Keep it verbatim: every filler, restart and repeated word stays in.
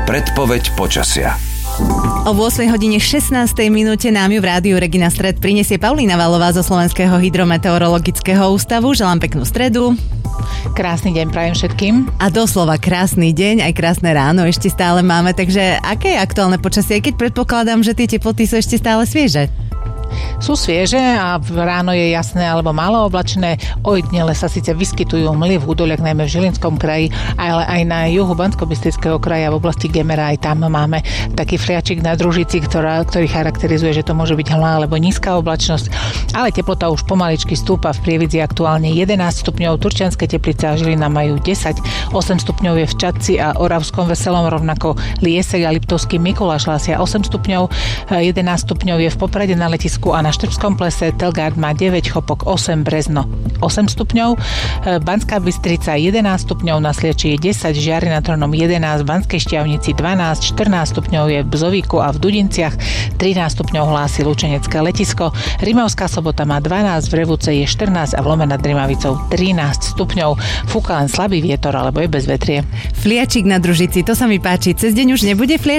Predpoveď počasia. O ôsmej hodine šestnástej minúte nám ju v rádiu Regina Stred prinesie Paulína Valová zo Slovenského hydrometeorologického ústavu. Želám peknú stredu. Krásny deň prajem všetkým. A doslova krásny deň, aj krásne ráno ešte stále máme, takže aké je aktuálne počasie, keď predpokladám, že tie teploty sú ešte stále svieže? Sú svieže a ráno je jasné alebo málo oblačné. Ojedinele sa síce vyskytujú mly v údoliach, najmä v Žilinskom kraji, ale aj na juhu Banskobystrického kraja v oblasti Gemera, aj tam máme taký fliačik na družici, ktorá, ktorý charakterizuje, že to môže byť hmla alebo nízka oblačnosť. Ale teplota už pomaličky stúpa. V Prievidzi aktuálne jedenásť stupňov, Turčianske Teplice a Žilina majú desať, osem stupňov je v Čadci a Oravskom Veselom, rovnako Liesek a Liptovský Mikuláš hlásia osem stupňov, jedenásť stupňov je v Poprade na letisku a na Štrbskom plese, Telgard má deväť, Chopok osem, Brezno osem stupňov, Banská Bystrica jedenásť stupňov, na Sliači je desať, Žiary nad Hronom jedenásť, v Banskej Štiavnici dvanásť, štrnásť stupňov je v Bzovíku a v Dudinciach, trinásť stupňov hlási Lučenecké letisko, Rimavská Sobota má dvanásť, v Revúce je štrnásť a v Lome nad Rimavicou trinásť stupňov. Fúka len slabý vietor alebo je bezvetrie. Fliačik na družici, to sa mi páči. Cez deň už nebude fliačik?